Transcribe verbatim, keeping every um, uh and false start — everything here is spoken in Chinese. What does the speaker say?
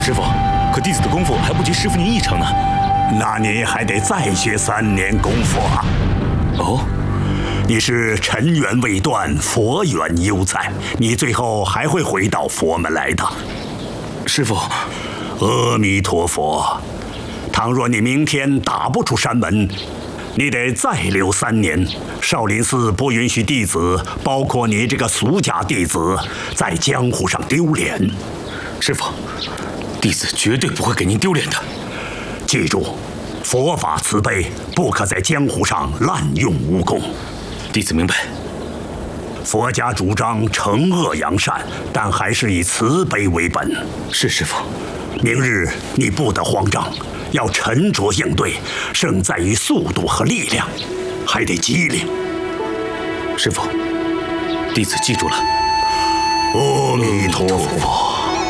师傅，可弟子的功夫还不及师傅您一成呢。 那你还得再学三年功夫啊。 哦， 你是尘缘未断，佛缘犹在，你最后还会回到佛门来的。 师傅， 阿弥陀佛。倘若你明天打不出山门，你得再留三年。少林寺不允许弟子，包括你这个俗家弟子，在江湖上丢脸。 师傅，弟子绝对不会给您丢脸的。 记住，佛法慈悲，不可在江湖上滥用武功。 弟子明白。 佛家主张惩恶扬善，但还是以慈悲为本。 是师傅。 明日你不得慌张，要沉着应对，胜在于速度和力量，还得机灵。 师傅，弟子记住了。 阿弥陀佛。